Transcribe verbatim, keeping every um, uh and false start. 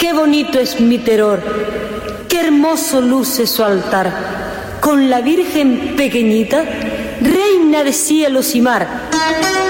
Qué bonito es mi terror, qué hermoso luce su altar, con la Virgen pequeñita, reina de cielos y mar.